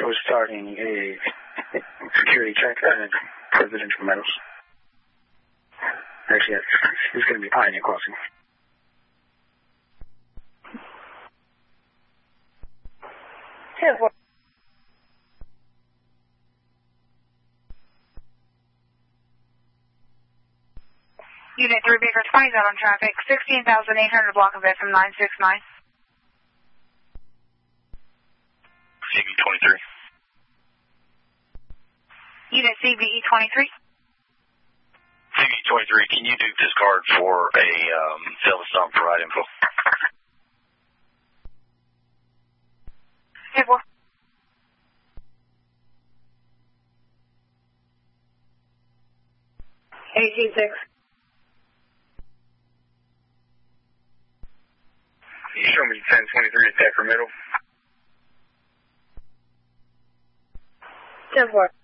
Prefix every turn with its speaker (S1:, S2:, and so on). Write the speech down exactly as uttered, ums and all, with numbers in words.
S1: was starting a security check at Presidential Metals. Actually, it's going to be Pioneer Crossing.
S2: ten four.
S3: Unit three Baker twenty is out on traffic, sixteen thousand eight hundred block of it from nine six nine.
S4: C B twenty-three.
S3: Unit C B E twenty-three.
S4: C B twenty-three, can you do discard for a um, fail to stop for ride info?
S3: ten four.
S2: eighteen six.
S1: You show me ten twenty-three at Decker Middle.
S2: ten four.